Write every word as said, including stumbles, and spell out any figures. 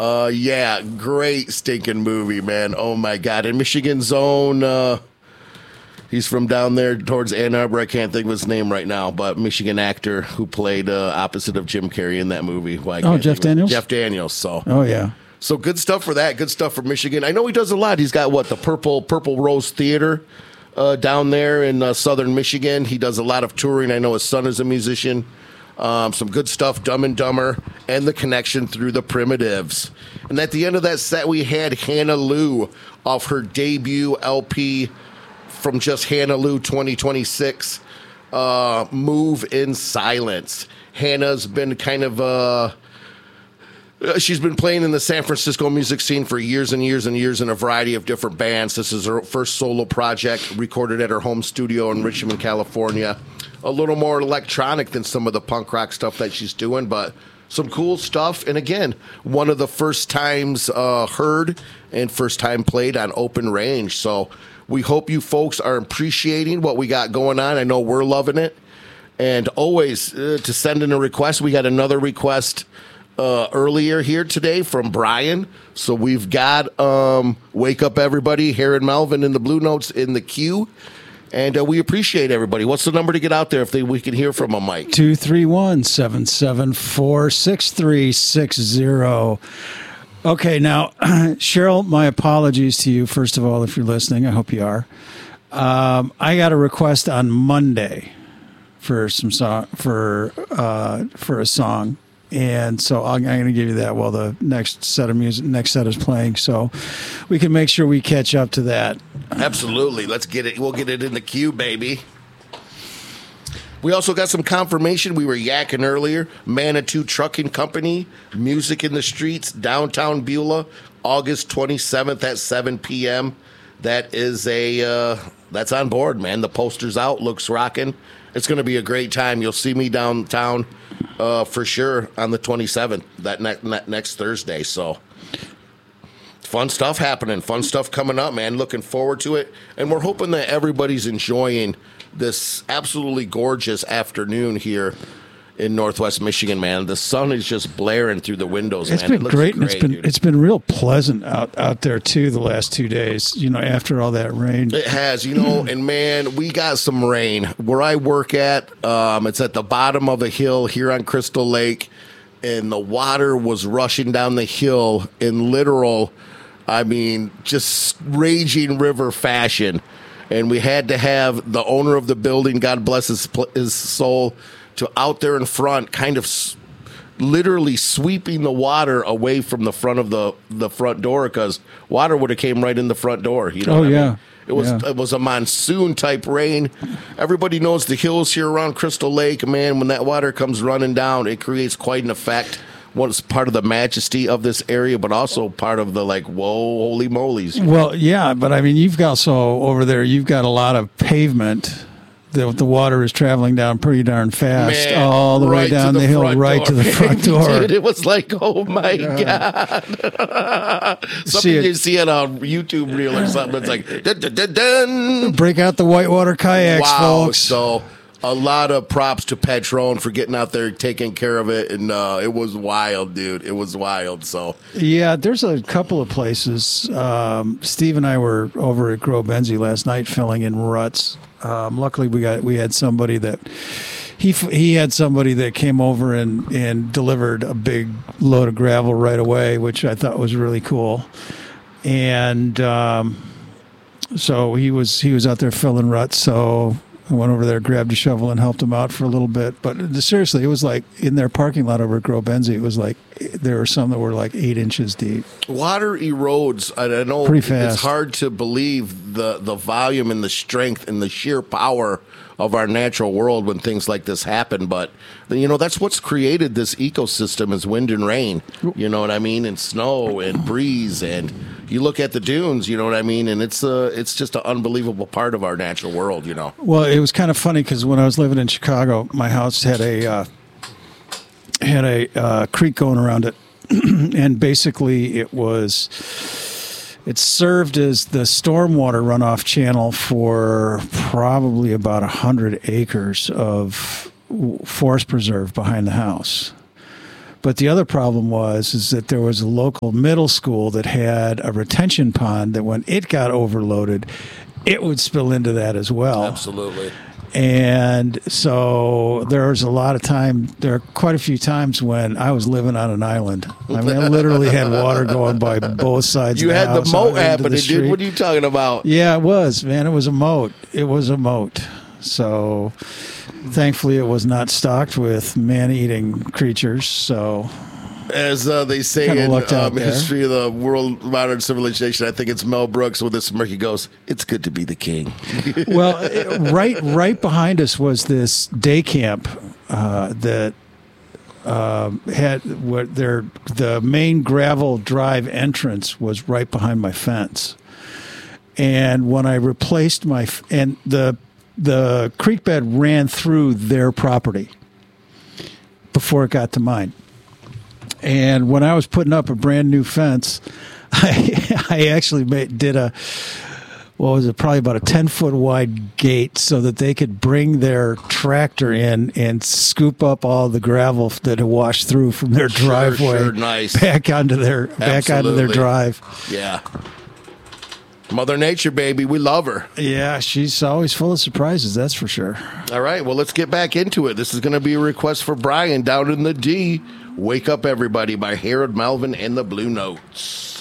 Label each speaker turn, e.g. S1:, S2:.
S1: Uh, yeah, great stinking movie, man. Oh my God. And Michigan's own, uh, he's from down there towards Ann Arbor. I can't think of his name right now, but Michigan actor who played uh, opposite of Jim Carrey in that movie. Well,
S2: oh, Jeff Daniels?
S1: Jeff Daniels. So.
S2: Oh, yeah.
S1: So good stuff for that. Good stuff for Michigan. I know he does a lot. He's got, what, the Purple Purple Rose Theater uh, down there in uh, southern Michigan. He does a lot of touring. I know his son is a musician. Um, some good stuff, Dumb and Dumber, and the connection through the Primitives. And at the end of that set, we had Hannah Lou off her debut L P from just Hannah Lou twenty twenty-six, uh, Move in Silence. Hannah's been kind of, uh, she's been playing in the San Francisco music scene for years and years and years in a variety of different bands. This is her first solo project, recorded at her home studio in Richmond, California. A little more electronic than some of the punk rock stuff that she's doing, but some cool stuff. And again, one of the first times uh, heard and first time played on Open Range. So we hope you folks are appreciating what we got going on. I know we're loving it. And always uh, to send in a request. We got another request uh, earlier here today from Brian. So we've got um, Wake Up Everybody, Harold Melvin in the Blue Notes in the queue. And uh, we appreciate everybody. What's the number to get out there if they, we can hear from them, Mike?
S2: two three one, seven seven four, six three six zero. Okay, now, Cheryl, my apologies to you, first of all, if you're listening. I hope you are. Um, I got a request on Monday for some song, for uh, for a song. And so I'm, I'm going to give you that while the next set of music, next set is playing, so we can make sure we catch up to that.
S1: Absolutely. Let's get it. We'll get it in the queue, baby. We also got some confirmation. We were yakking earlier. Manitou Trucking Company, Music in the Streets, downtown Beulah, August twenty-seventh at seven p.m. That is a uh, that's on board, man. The poster's out, looks rocking. It's going to be a great time. You'll see me downtown uh, for sure on the twenty-seventh, that ne- ne- next Thursday. So fun stuff happening, fun stuff coming up, man. Looking forward to it. And we're hoping that everybody's enjoying this absolutely gorgeous afternoon here in Northwest Michigan, man. The sun is just blaring through the windows,
S2: it's
S1: man.
S2: Been
S1: it looks
S2: great,
S1: great,
S2: and it's been
S1: dude.
S2: it's been real pleasant out, out there too the last two days. You know, after all that rain,
S1: it has, you know. And man, we got some rain where I work at. Um, it's at the bottom of a hill here on Crystal Lake, and the water was rushing down the hill in literal, I mean, just raging river fashion. And we had to have the owner of the building, God bless his his soul, to out there in front, kind of s- literally sweeping the water away from the front of the, the front door, because water would have came right in the front door. You know
S2: oh
S1: what
S2: yeah,
S1: I mean? It was
S2: yeah.
S1: it was a monsoon type rain. Everybody knows the hills here around Crystal Lake, man. When that water comes running down, it creates quite an effect. What's part of the majesty of this area, but also part of the like, whoa, holy molies.
S2: Well, yeah, but I mean, you've got so over there, you've got a lot of pavement. The, the water is traveling down pretty darn fast,
S1: Man,
S2: all the
S1: right
S2: way down
S1: the
S2: the hill,
S1: front
S2: right
S1: door.
S2: to the front door.
S1: Dude, it was like, oh my god! Something
S2: See it-
S1: you see on a YouTube reel or something. It's like, dun, dun, dun, dun.
S2: Break out the whitewater kayaks,
S1: Wow!
S2: folks.
S1: So a lot of props to Patron for getting out there, taking care of it, and uh, it was wild, dude. It was wild. So
S2: Yeah, there's a couple of places. Um, Steve and I were over at Grow Benzie last night filling in ruts. Um, luckily, we got we had somebody that he f- he had somebody that came over and, and delivered a big load of gravel right away, which I thought was really cool. And um, so he was he was out there filling ruts. So I went over there, grabbed a shovel, and helped him out for a little bit. But seriously, it was like in their parking lot over at Grow Benzie, it was like there were some that were like eight inches deep.
S1: water erodes. I know
S2: Pretty fast.
S1: It's hard to believe the, the volume and the strength and the sheer power of our natural world when things like this happen. But, you know, that's what's created this ecosystem is wind and rain. You know what I mean? And snow and breeze. And you look at the dunes, you know what I mean? And it's uh, it's just an unbelievable part of our natural world, you know.
S2: Well, it was kind of funny because when I was living in Chicago, my house had a uh, had a uh, creek going around it, and basically it was it served as the stormwater runoff channel for probably about a hundred acres of forest preserve behind the house. But the other problem was is that there was a local middle school that had a retention pond that when it got overloaded, it would spill into that as well.
S1: Absolutely.
S2: And so there was a lot of time, there are quite a few times when I was living on an island. I mean, I literally had water going by both sides
S1: You
S2: of the
S1: had the
S2: house
S1: moat
S2: out into the
S1: happening, dude.
S2: street.
S1: What are you talking about?
S2: Yeah, it was, man. It was a moat. It was a moat. So thankfully it was not stocked with man-eating creatures. So
S1: As uh, they say
S2: Kinda
S1: in
S2: lucked out
S1: um,
S2: there.
S1: history of the world modern civilization, I think it's Mel Brooks with this smirk. He goes, "It's good to be the king."
S2: well, it- right right behind us was this day camp uh, that um, had what their the main gravel drive entrance was right behind my fence. And when I replaced my f- and the the creek bed ran through their property before it got to mine. And when I was putting up a brand new fence, I, I actually made, did a, what was it, probably about a ten foot wide gate so that they could bring their tractor in and scoop up all the gravel that had washed through from their driveway
S1: sure, nice.
S2: back onto their back onto their
S1: Absolutely.
S2: drive.
S1: Yeah. Mother Nature, baby. We love her.
S2: Yeah, she's always full of surprises, that's for sure.
S1: All right. Well, let's get back into it. This is going to be a request for Brian down in the D. Wake Up Everybody by Harold Melvin and the Blue Notes.